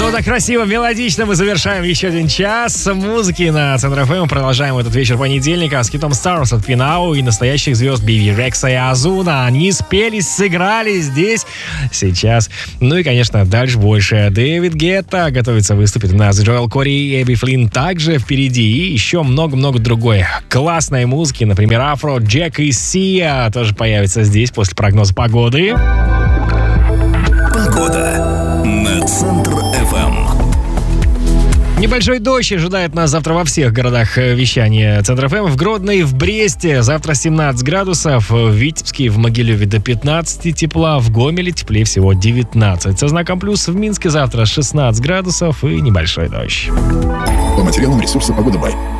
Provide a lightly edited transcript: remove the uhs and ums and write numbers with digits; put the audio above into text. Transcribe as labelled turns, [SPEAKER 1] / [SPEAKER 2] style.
[SPEAKER 1] вот так красиво, мелодично мы завершаем еще один час музыки на Центр ФМ. Продолжаем этот вечер понедельника с хитом Stars от Пинау и настоящих звезд Биби Рекса и Озуна. Они спелись, сыграли здесь, сейчас. Ну и, конечно, дальше больше. Дэвид Гетта готовится выступить у нас. Джоэл Кори и Эбби Флинн также впереди. И еще много-много другой классной музыки. Например, Афро Джек и Сия тоже появится здесь после прогноза погоды.
[SPEAKER 2] Погода на Центр-ФМ.
[SPEAKER 1] Небольшой дождь ожидает нас завтра во всех городах вещания Центр-ФМ. В Гродно и в Бресте завтра 17 градусов, в Витебске и в Могилеве до 15 тепла, в Гомеле теплее всего 19. Со знаком плюс в Минске завтра 16 градусов и небольшой дождь.
[SPEAKER 3] По материалам ресурса «Погода Бай».